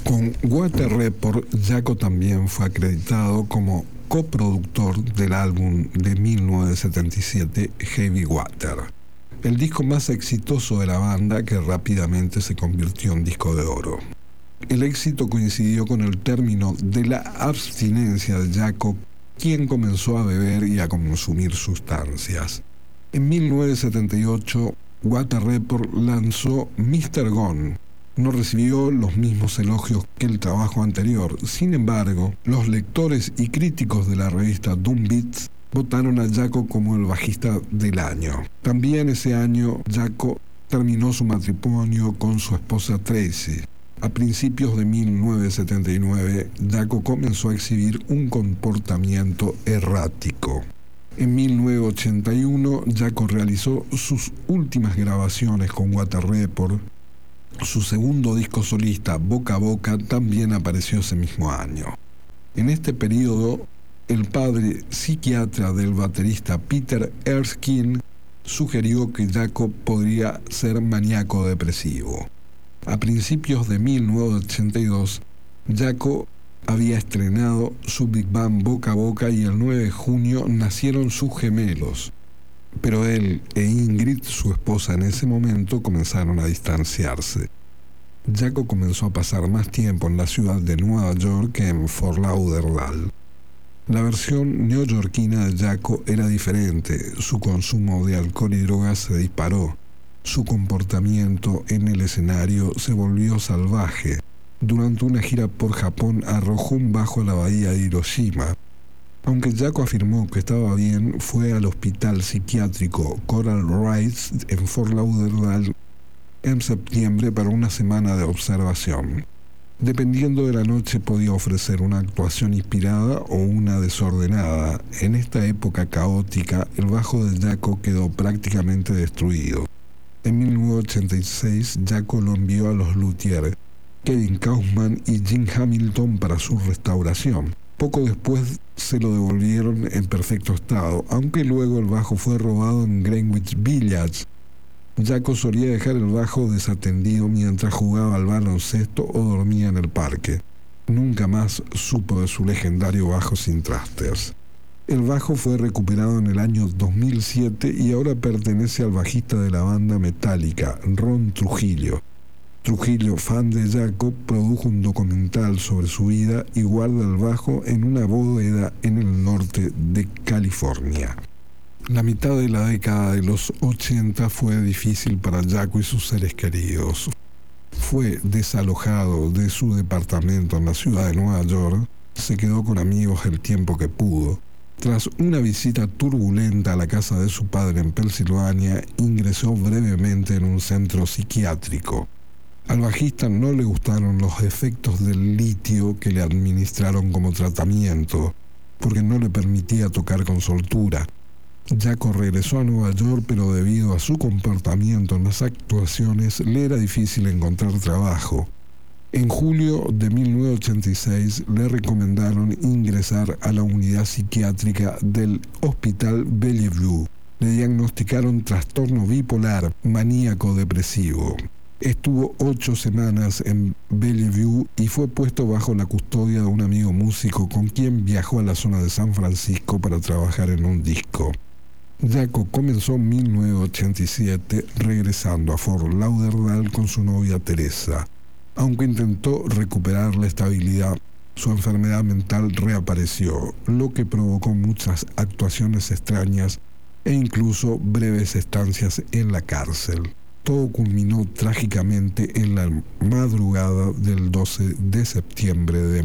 Con Weather Report, Jaco también fue acreditado como coproductor del álbum de 1977 Heavy Water, el disco más exitoso de la banda, que rápidamente se convirtió en disco de oro. El éxito coincidió con el término de la abstinencia de Jaco, quien comenzó a beber y a consumir sustancias. En 1978, Weather Report lanzó Mr. Gone. No recibió los mismos elogios que el trabajo anterior. Sin embargo, los lectores y críticos de la revista Doom Beats votaron a Jaco como el bajista del año. También ese año, Jaco terminó su matrimonio con su esposa Tracy. A principios de 1979, Jaco comenzó a exhibir un comportamiento errático. En 1981, Jaco realizó sus últimas grabaciones con Weather Report. Su segundo disco solista, Boca a Boca, también apareció ese mismo año. En este periodo, el padre psiquiatra del baterista Peter Erskine sugirió que Jaco podría ser maníaco depresivo. A principios de 1982, Jaco había estrenado su Big Band Boca a Boca y el 9 de junio nacieron sus gemelos. Pero él e Ingrid, su esposa en ese momento, comenzaron a distanciarse. Jaco comenzó a pasar más tiempo en la ciudad de Nueva York que en Fort Lauderdale. La versión neoyorquina de Jaco era diferente. Su consumo de alcohol y drogas se disparó. Su comportamiento en el escenario se volvió salvaje. Durante una gira por Japón arrojó un bajo a la bahía de Hiroshima. Aunque Jaco afirmó que estaba bien, fue al hospital psiquiátrico Coral Rise en Fort Lauderdale en septiembre para una semana de observación. Dependiendo de la noche podía ofrecer una actuación inspirada o una desordenada. En esta época caótica, el bajo de Jaco quedó prácticamente destruido. En 1986, Jaco lo envió a los luthiers Kevin Kaufman y Jim Hamilton para su restauración. Poco después se lo devolvieron en perfecto estado, aunque luego el bajo fue robado en Greenwich Village. Jaco solía dejar el bajo desatendido mientras jugaba al baloncesto o dormía en el parque. Nunca más supo de su legendario bajo sin trastes. El bajo fue recuperado en el año 2007 y ahora pertenece al bajista de la banda Metallica, Ron Trujillo. Trujillo, fan de Jaco, produjo un documental sobre su vida y guarda el bajo en una bóveda en el norte de California. La mitad de la década de los 80 fue difícil para Jaco y sus seres queridos. Fue desalojado de su departamento en la ciudad de Nueva York, se quedó con amigos el tiempo que pudo. Tras una visita turbulenta a la casa de su padre en Pensilvania, ingresó brevemente en un centro psiquiátrico. Al bajista no le gustaron los efectos del litio que le administraron como tratamiento, porque no le permitía tocar con soltura. Jaco regresó a Nueva York, pero debido a su comportamiento en las actuaciones le era difícil encontrar trabajo. En julio de 1986 le recomendaron ingresar a la unidad psiquiátrica del Hospital Bellevue. Le diagnosticaron trastorno bipolar maníaco depresivo. Estuvo 8 semanas en Bellevue y fue puesto bajo la custodia de un amigo músico con quien viajó a la zona de San Francisco para trabajar en un disco. Jaco comenzó en 1987 regresando a Fort Lauderdale con su novia Teresa. Aunque intentó recuperar la estabilidad, su enfermedad mental reapareció, lo que provocó muchas actuaciones extrañas e incluso breves estancias en la cárcel. Todo culminó trágicamente en la madrugada del 12 de septiembre de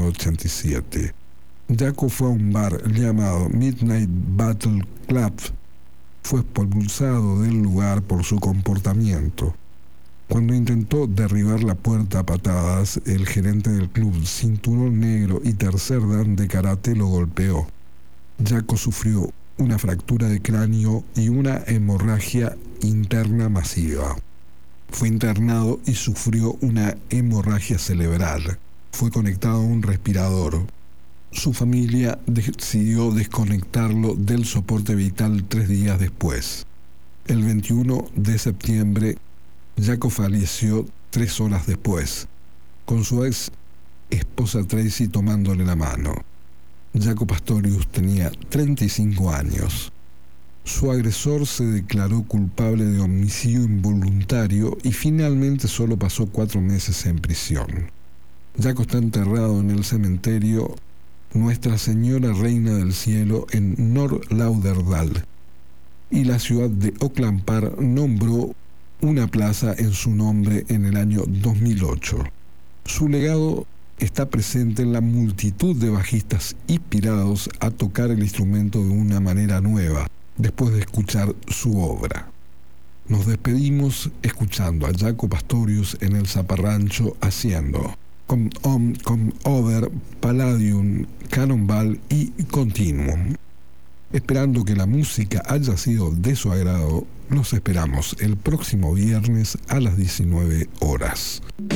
1987. Jaco fue a un bar llamado Midnight Battle Club. Fue expulsado del lugar por su comportamiento. Cuando intentó derribar la puerta a patadas, el gerente del club, cinturón negro y tercer dan de karate, lo golpeó. Jaco sufrió una fractura de cráneo y una hemorragia interna masiva. Fue internado y sufrió una hemorragia cerebral. Fue conectado a un respirador. Su familia decidió desconectarlo del soporte vital 3 días después. El 21 de septiembre, Jaco falleció 3 horas después. con su ex esposa Tracy tomándole la mano. Jaco Pastorius tenía 35 años. Su agresor se declaró culpable de homicidio involuntario y finalmente solo pasó 4 meses en prisión. Jaco está enterrado en el cementerio Nuestra Señora Reina del Cielo en North Lauderdale, y la ciudad de Oakland Park nombró una plaza en su nombre en el año 2008. Su legado está presente en la multitud de bajistas inspirados a tocar el instrumento de una manera nueva después de escuchar su obra. Nos despedimos escuchando a Jaco Pastorius en el zaparrancho haciendo Come On, Come Over, Palladium, Cannonball y Continuum. Esperando que la música haya sido de su agrado, los esperamos el próximo viernes a las 19 horas.